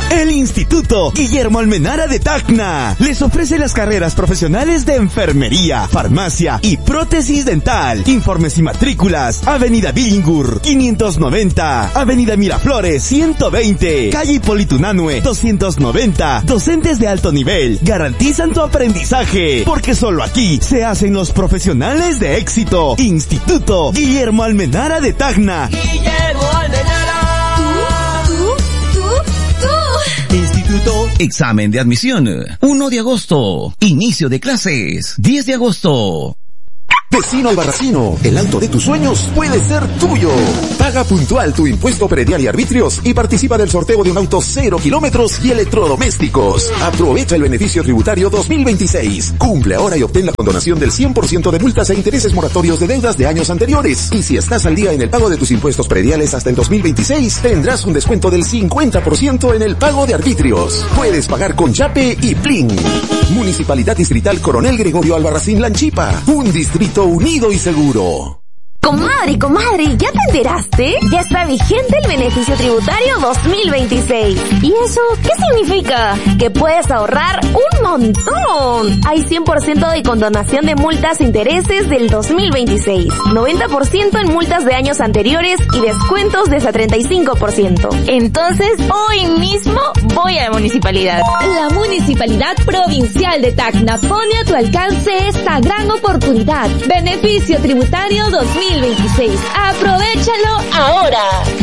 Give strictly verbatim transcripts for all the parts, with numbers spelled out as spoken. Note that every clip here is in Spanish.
El Instituto Guillermo Almenara de Tacna les ofrece las carreras profesionales de enfermería, farmacia y prótesis dental. Informes y matrículas: Avenida Billingur quinientos noventa, Avenida Miraflores ciento veinte, Calle Hipólito Unanue doscientos noventa. Docentes de alto nivel garantizan tu aprendizaje, porque solo aquí se hacen los profesionales de éxito. Instituto Guillermo Almenara de Tacna. Guillermo Almenara. ¿Tú? ¿Tú? ¿Tú? ¿Tú? Instituto. Examen de admisión. uno de agosto. Inicio de clases. diez de agosto. Vecino Albarracino, el auto de tus sueños puede ser tuyo. Paga puntual tu impuesto predial y arbitrios y participa del sorteo de un auto cero kilómetros y electrodomésticos. Aprovecha el beneficio tributario dos mil veintiséis. Cumple ahora y obtén la condonación del cien por ciento de multas e intereses moratorios de deudas de años anteriores. Y si estás al día en el pago de tus impuestos prediales hasta el dos mil veintiséis, tendrás un descuento del cincuenta por ciento en el pago de arbitrios. Puedes pagar con Yape y Plin. Municipalidad Distrital Coronel Gregorio Albarracín Lanchipa. Un distrito unido y seguro. Comadre, comadre, ¿ya te enteraste? Ya está vigente el beneficio tributario dos mil veintiséis. ¿Y eso qué significa? Que puedes ahorrar un montón. Hay cien por ciento de condonación de multas e intereses del dos mil veintiséis, noventa por ciento en multas de años anteriores y descuentos de hasta treinta y cinco por ciento. Entonces, hoy mismo voy a la municipalidad. La Municipalidad Provincial de Tacna pone a tu alcance esta gran oportunidad. Beneficio tributario dos mil veintiséis. ¡Aprovechalo ahora!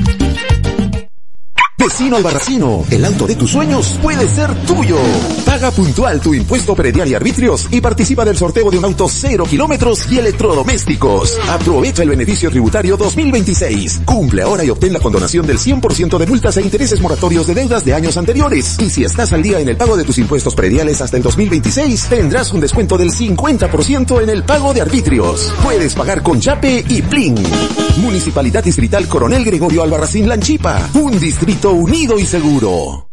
Vecino Albarracino, el auto de tus sueños puede ser tuyo. Paga puntual tu impuesto predial y arbitrios y participa del sorteo de un auto cero kilómetros y electrodomésticos. Aprovecha el beneficio tributario dos mil veintiséis. Cumple ahora y obtén la condonación del cien por ciento de multas e intereses moratorios de deudas de años anteriores. Y si estás al día en el pago de tus impuestos prediales hasta el dos mil veintiséis, tendrás un descuento del cincuenta por ciento en el pago de arbitrios. Puedes pagar con Yape y Plin. Municipalidad Distrital Coronel Gregorio Albarracín Lanchipa. Un distrito unido y seguro.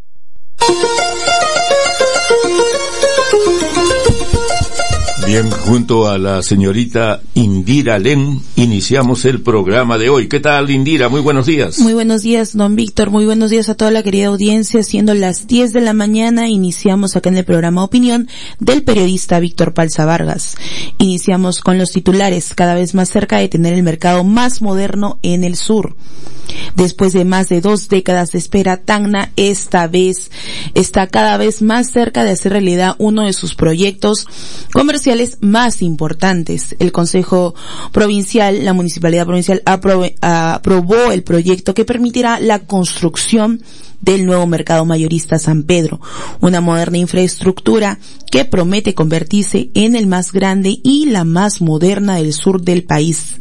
Bien, junto a la señorita Indira Len, iniciamos el programa de hoy. ¿Qué tal, Indira? Muy buenos días. Muy buenos días, don Víctor. Muy buenos días a toda la querida audiencia. Siendo las diez de la mañana, iniciamos acá en el programa Opinión del periodista Víctor Palza Vargas. Iniciamos con los titulares, cada vez más cerca de tener el mercado más moderno en el sur. Después de más de dos décadas de espera, Tacna esta vez está cada vez más cerca de hacer realidad uno de sus proyectos comerciales más importantes. El Consejo Provincial, la Municipalidad Provincial aprobó, aprobó el proyecto que permitirá la construcción del nuevo mercado mayorista San Pedro, una moderna infraestructura que promete convertirse en el más grande y la más moderna del sur del país.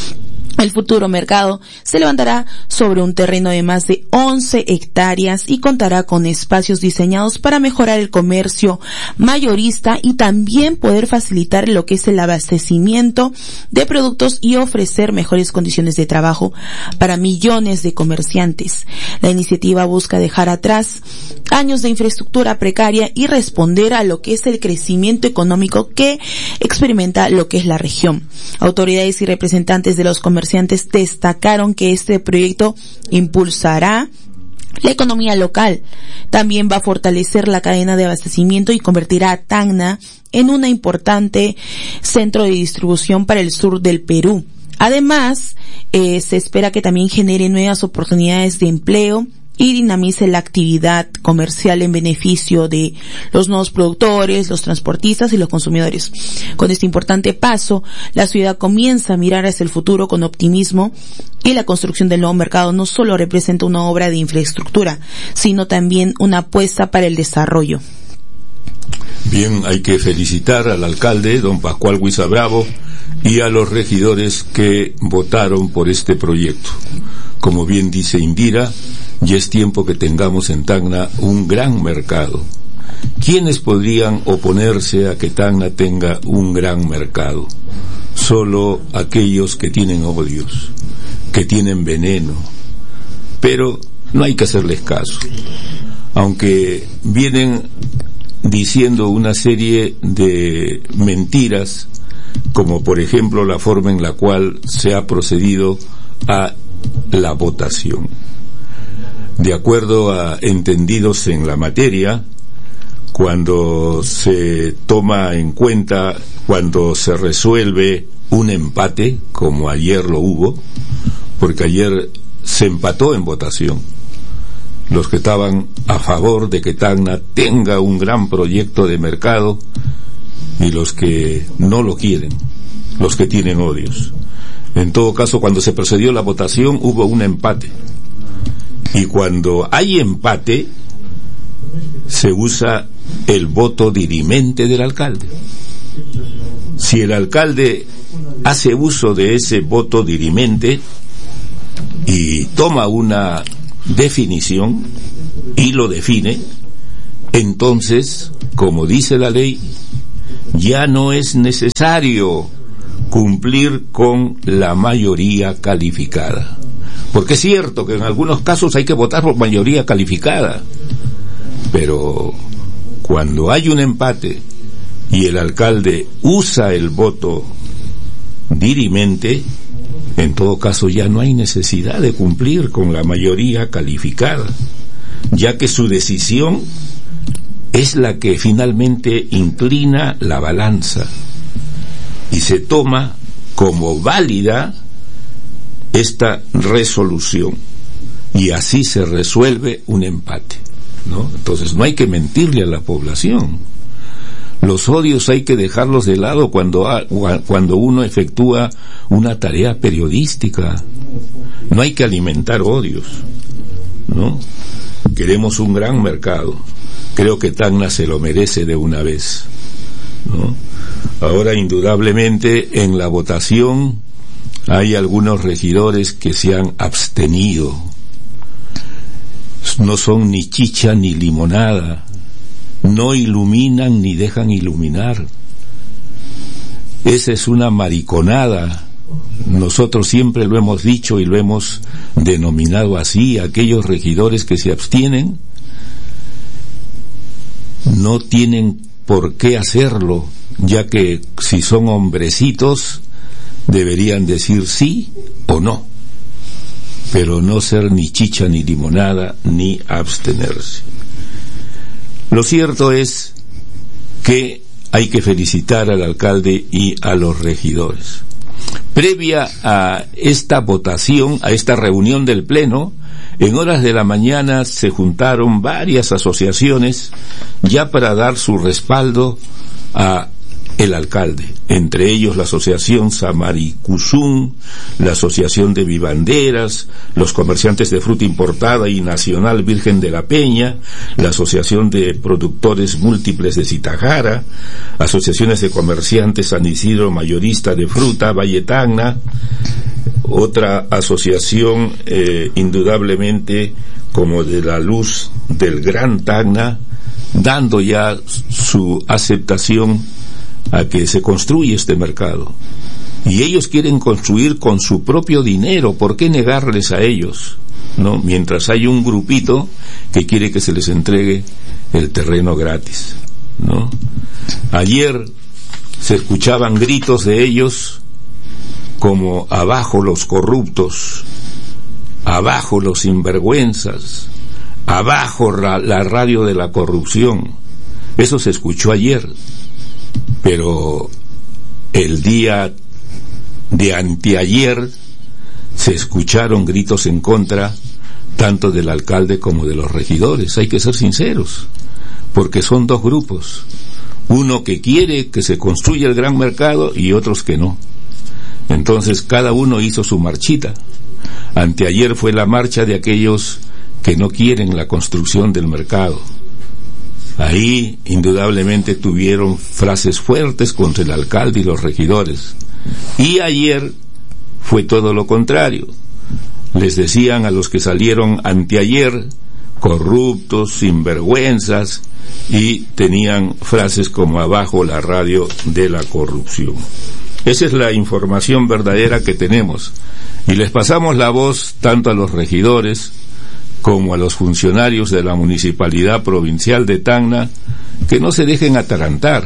El futuro mercado se levantará sobre un terreno de más de once hectáreas y contará con espacios diseñados para mejorar el comercio mayorista y también poder facilitar lo que es el abastecimiento de productos y ofrecer mejores condiciones de trabajo para millones de comerciantes. La iniciativa busca dejar atrás años de infraestructura precaria y responder a lo que es el crecimiento económico que experimenta lo que es la región. Autoridades y representantes de los comerciantes destacaron que este proyecto impulsará la economía local. También va a fortalecer la cadena de abastecimiento y convertirá a Tacna en un importante centro de distribución para el sur del Perú. Además, eh, se espera que también genere nuevas oportunidades de empleo y dinamice la actividad comercial en beneficio de los nuevos productores, los transportistas y los consumidores. Con este importante paso, la ciudad comienza a mirar hacia el futuro con optimismo y la construcción del nuevo mercado no solo representa una obra de infraestructura, sino también una apuesta para el desarrollo. Bien, hay que felicitar al alcalde, don Pascual Huiza Bravo, y a los regidores que votaron por este proyecto. Como bien dice Indira, ya es tiempo que tengamos en Tacna un gran mercado. ¿Quiénes podrían oponerse a que Tacna tenga un gran mercado? Solo aquellos que tienen odios, que tienen veneno. Pero no hay que hacerles caso. Aunque vienen diciendo una serie de mentiras, como por ejemplo la forma en la cual se ha procedido a la votación. de acuerdo a entendidos en la materia, cuando se toma en cuenta, cuando se resuelve un empate, como ayer lo hubo, porque ayer se empató en votación. Los que estaban a favor de que Tacna tenga un gran proyecto de mercado y los que no lo quieren, los que tienen odios. En todo caso, cuando se procedió la votación hubo un empate. Y cuando hay empate, se usa el voto dirimente del alcalde. Si el alcalde hace uso de ese voto dirimente y toma una definición y lo define, entonces, como dice la ley, ya no es necesario cumplir con la mayoría calificada. Porque es cierto que en algunos casos hay que votar por mayoría calificada, pero cuando hay un empate y el alcalde usa el voto dirimente, en todo caso ya no hay necesidad de cumplir con la mayoría calificada, ya que su decisión es la que finalmente inclina la balanza y se toma como válida esta resolución, y así se resuelve un empate, ¿no? Entonces no hay que mentirle a la población. Los odios hay que dejarlos de lado cuando, cuando uno efectúa una tarea periodística. No hay que alimentar odios, ¿no? Queremos un gran mercado. Creo que Tacna se lo merece de una vez, ¿no? Ahora, indudablemente, en la votación hay algunos regidores que se han abstenido. No son ni chicha ni limonada. No iluminan ni dejan iluminar. Esa es una mariconada. Nosotros siempre lo hemos dicho y lo hemos denominado así. Aquellos regidores que se abstienen no tienen por qué hacerlo, ya que si son hombrecitos deberían decir sí o no, pero no ser ni chicha ni limonada ni abstenerse. Lo cierto es que hay que felicitar al alcalde y a los regidores. Previa a esta votación, a esta reunión del Pleno, en horas de la mañana se juntaron varias asociaciones ya para dar su respaldo a el alcalde, entre ellos la Asociación Samaricuzún, la Asociación de Vivanderas, los comerciantes de fruta importada y nacional Virgen de la Peña, la Asociación de Productores Múltiples de Zitajara, asociaciones de comerciantes San Isidro Mayorista de Fruta, Valle Tacna, otra asociación eh, indudablemente como de la Luz del Gran Tacna, dando ya su aceptación a que se construya este mercado. Y ellos quieren construir con su propio dinero. ¿Por qué negarles a ellos, no? Mientras hay un grupito que quiere que se les entregue el terreno gratis, ¿no? Ayer se escuchaban gritos de ellos como abajo los corruptos, abajo los sinvergüenzas, abajo la, la radio de la corrupción. Eso se escuchó ayer. Pero el día de anteayer se escucharon gritos en contra tanto del alcalde como de los regidores. Hay que ser sinceros, porque son dos grupos, uno que quiere que se construya el gran mercado y otros que no. Entonces cada uno hizo su marchita. Anteayer fue la marcha de aquellos que no quieren la construcción del mercado. Ahí indudablemente tuvieron frases fuertes contra el alcalde y los regidores. Y ayer fue todo lo contrario. Les decían a los que salieron anteayer corruptos, sinvergüenzas, y tenían frases como abajo la radio de la corrupción. Esa es la información verdadera que tenemos. Y les pasamos la voz tanto a los regidores como a los funcionarios de la Municipalidad Provincial de Tacna, que no se dejen atarantar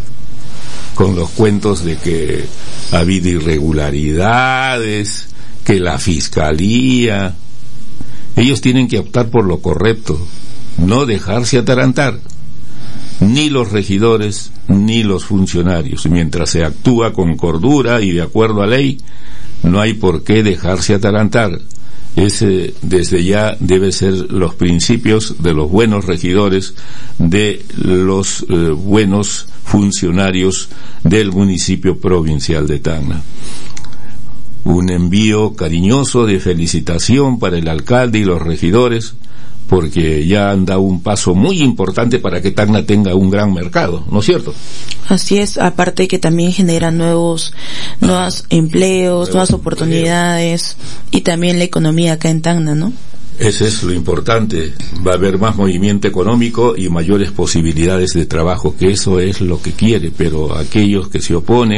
con los cuentos de que ha habido irregularidades, que la Fiscalía, Ellos tienen que optar por lo correcto, no dejarse atarantar, ni los regidores ni los funcionarios. Mientras se actúa con cordura y de acuerdo a ley, no hay por qué dejarse atarantar. Ese desde ya debe ser los principios de los buenos regidores, de los eh, buenos funcionarios del municipio provincial de Tacna. Un envío cariñoso de felicitación para el alcalde y los regidores, porque ya han dado un paso muy importante para que Tacna tenga un gran mercado, ¿no es cierto? Así es, aparte que también genera nuevos, nuevos empleos, nuevos nuevas oportunidades empleos. Y también la economía acá en Tacna, ¿no? Ese es lo importante, va a haber más movimiento económico y mayores posibilidades de trabajo, que eso es lo que quiere, pero aquellos que se oponen